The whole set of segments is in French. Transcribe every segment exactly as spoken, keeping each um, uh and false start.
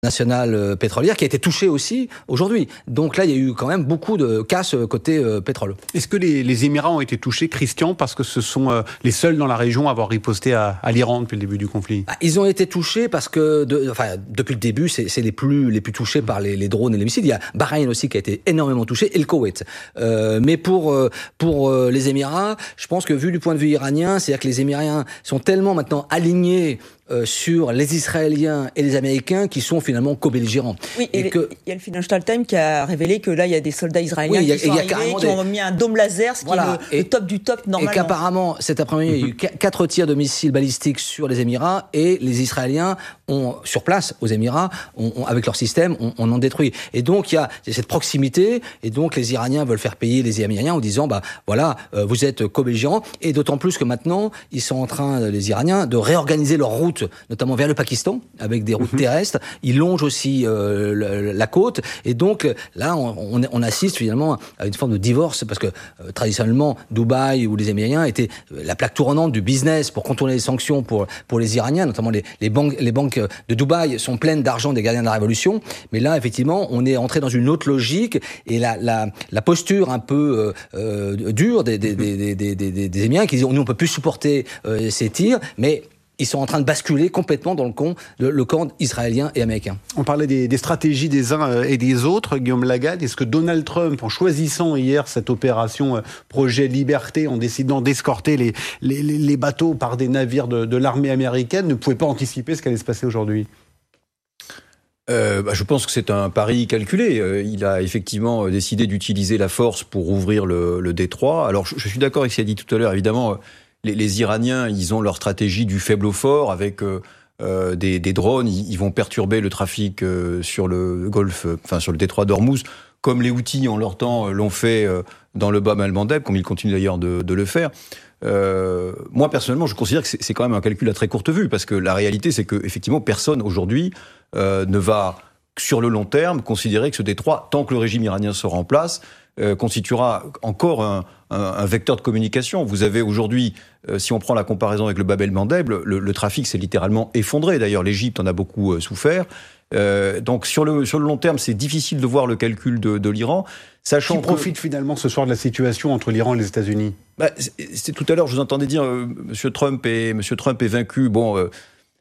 nationale euh, pétrolière qui a été touchée aussi aujourd'hui. Donc là, il y a eu quand même beaucoup de casse côté euh, pétrole. Est-ce que les, les Émirats ont été touchés, Christian, parce que ce sont euh, les seuls dans la région à avoir riposté à, à l'Iran depuis le début du conflit? Ah, ils ont été touchés parce que, de, enfin, depuis le début, c'est, c'est les plus les plus touchés par les, les drones et les missiles. Il y a Bahreïn aussi qui a été énormément touché et le Koweït. Euh, mais pour euh, pour euh, les Émirats, je pense que vu du point de vue iranien, c'est-à-dire que les Émiriens sont tellement maintenant alignés Euh, sur les Israéliens et les Américains qui sont finalement co-belligérants. Oui, et, et que... il y a le Financial Times qui a révélé que là, il y a des soldats israéliens oui, qui a, sont arrivés, qui des... ont mis un dôme laser, ce voilà. qui est le, et, le top du top normalement. Et qu'apparemment, cet après-midi, il y a eu quatre tirs de missiles balistiques sur les Émirats et les Israéliens ont, sur place, aux Émirats, ont, ont, avec leur système, on, on en détruit. Et donc, il y a cette proximité et donc les Iraniens veulent faire payer les Américains en disant, bah voilà, euh, vous êtes co-belligérants et d'autant plus que maintenant, ils sont en train, les Iraniens, de réorganiser leur route notamment vers le Pakistan, avec des routes mmh. terrestres. Ils longent aussi euh, le, la côte. Et donc, là, on, on assiste finalement à une forme de divorce, parce que euh, traditionnellement, Dubaï ou les Américains étaient la plaque tournante du business pour contourner les sanctions pour, pour les Iraniens, notamment les, les, banques, les banques de Dubaï sont pleines d'argent des gardiens de la Révolution. Mais là, effectivement, on est entré dans une autre logique et la, la, la posture un peu euh, euh, dure des, des, des, des, des, des, des Émirats qui disent, nous, on peut plus supporter euh, ces tirs, mais ils sont en train de basculer complètement dans le camp, le, le camp israélien et américain. On parlait des, des stratégies des uns et des autres, Guillaume Lagarde. Est-ce que Donald Trump, en choisissant hier cette opération euh, Projet Liberté, en décidant d'escorter les, les, les bateaux par des navires de, de l'armée américaine, ne pouvait pas anticiper ce qui allait se passer aujourd'hui ? Euh, bah, je pense que c'est un pari calculé. Euh, il a effectivement décidé d'utiliser la force pour ouvrir le, le détroit. Alors, je, je suis d'accord avec ce qu'il a dit tout à l'heure, évidemment. Les, les Iraniens, ils ont leur stratégie du faible au fort avec euh, euh, des, des drones. Ils, ils vont perturber le trafic euh, sur le golfe, euh, enfin sur le détroit d'Ormuz, comme les Houthis en leur temps euh, l'ont fait euh, dans le Bab el-Mandeb, comme ils continuent d'ailleurs de, de le faire. Euh, moi personnellement, je considère que c'est, c'est quand même un calcul à très courte vue, parce que la réalité, c'est que effectivement, personne aujourd'hui euh, ne va sur le long terme considérer que ce détroit, tant que le régime iranien sera en place, euh, constituera encore un, un, un vecteur de communication. Vous avez aujourd'hui, euh, si on prend la comparaison avec le Bab el-Mandeb, le, le trafic s'est littéralement effondré. D'ailleurs, l'Égypte en a beaucoup euh, souffert. Euh, donc sur le, sur le long terme, c'est difficile de voir le calcul de, de l'Iran. Sachant Qui profite que... finalement ce soir de la situation entre l'Iran et les États-Unis. Bah, c'est, c'est tout à l'heure, je vous entendais dire, euh, Monsieur Trump est, Monsieur Trump est vaincu. Bon. Euh,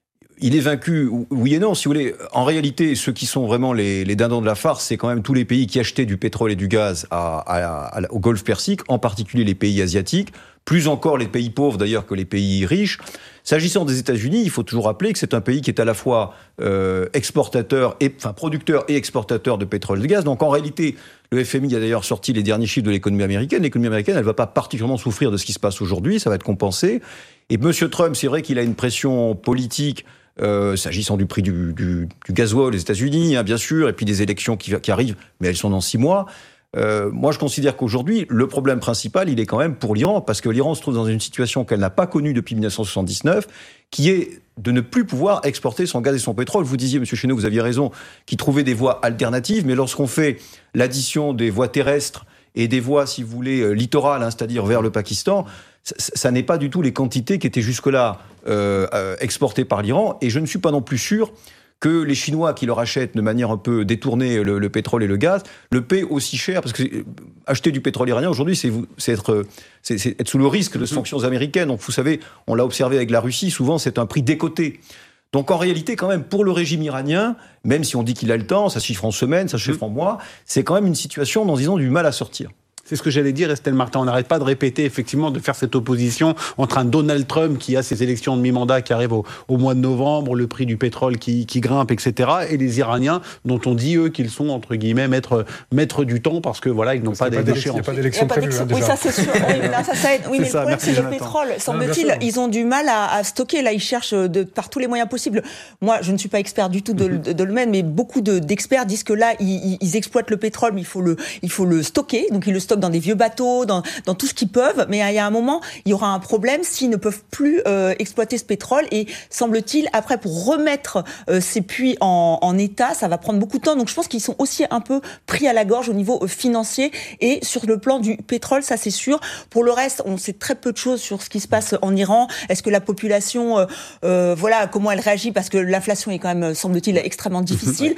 Il est vaincu, oui et non, si vous voulez. En réalité, ceux qui sont vraiment les, les dindons de la farce, c'est quand même tous les pays qui achetaient du pétrole et du gaz à, à, à, au Golfe Persique, en particulier les pays asiatiques, plus encore les pays pauvres d'ailleurs que les pays riches. S'agissant des États-Unis, il faut toujours rappeler que c'est un pays qui est à la fois euh, exportateur, et, enfin producteur et exportateur de pétrole et de gaz. Donc en réalité, le F M I a d'ailleurs sorti les derniers chiffres de l'économie américaine. L'économie américaine, elle ne va pas particulièrement souffrir de ce qui se passe aujourd'hui, ça va être compensé. Et M. Trump, c'est vrai qu'il a une pression politique Euh, s'agissant du prix du, du, du gasoil aux États-Unis, hein, bien sûr, et puis des élections qui, qui arrivent, mais elles sont dans six mois. Euh, moi, je considère qu'aujourd'hui, le problème principal, il est quand même pour l'Iran, parce que l'Iran se trouve dans une situation qu'elle n'a pas connue depuis dix-neuf cent soixante-dix-neuf, qui est de ne plus pouvoir exporter son gaz et son pétrole. Vous disiez, Monsieur Chesneau, vous aviez raison, qu'il trouvait des voies alternatives, mais lorsqu'on fait l'addition des voies terrestres et des voies, si vous voulez, littorales, hein, c'est-à-dire vers le Pakistan, ça, ça n'est pas du tout les quantités qui étaient jusque-là euh, euh, exportées par l'Iran. Et je ne suis pas non plus sûr que les Chinois qui leur achètent de manière un peu détournée le, le pétrole et le gaz le paient aussi cher. Parce que acheter du pétrole iranien aujourd'hui, c'est, c'est, être, c'est, c'est être sous le risque de sanctions américaines. Donc vous savez, on l'a observé avec la Russie, souvent c'est un prix décoté. Donc en réalité, quand même, pour le régime iranien, même si on dit qu'il a le temps, ça se chiffre en semaines, ça se chiffre en mois, c'est quand même une situation dont ils ont du mal à sortir. C'est ce que j'allais dire, Estelle Martin. On n'arrête pas de répéter, effectivement, de faire cette opposition entre un Donald Trump qui a ses élections de mi-mandat qui arrivent au, au mois de novembre, le prix du pétrole qui, qui grimpe, et cetera, et les Iraniens dont on dit, eux, qu'ils sont, entre guillemets, maîtres, maîtres du temps parce que, voilà, ils n'ont pas d'échéance. Il n'y a pas d'élection prévue, hein, déjà. Oui, ça, c'est sûr. Oui, là, ça, ça aide. Oui, mais ça, le problème, c'est Jonathan. Le pétrole. Semble-t-il, non, ils ont du mal à, à stocker. Là, ils cherchent de, par tous les moyens possibles. Moi, je ne suis pas expert du tout de, de, de le même, mais beaucoup de, d'experts disent que là, ils, ils exploitent le pétrole, mais il faut le, il faut le stocker. Donc, ils le stockent dans des vieux bateaux, Dans, dans tout ce qu'ils peuvent, mais il y a un moment, il y aura un problème s'ils ne peuvent plus euh, exploiter ce pétrole et semble-t-il, après, pour remettre euh, ces puits en, en état, ça va prendre beaucoup de temps. Donc je pense qu'ils sont aussi un peu pris à la gorge au niveau euh, financier et sur le plan du pétrole, ça c'est sûr. Pour le reste, on sait très peu de choses sur ce qui se passe en Iran. Est-ce que la population, euh, euh, voilà, comment elle réagit, parce que l'inflation est quand même, semble-t-il, extrêmement difficile.